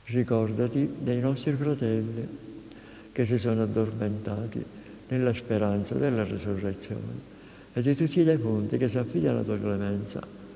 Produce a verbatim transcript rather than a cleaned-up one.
Ricordati dei nostri fratelli che si sono addormentati nella speranza della risurrezione e di tutti i defunti che si affidano alla tua clemenza.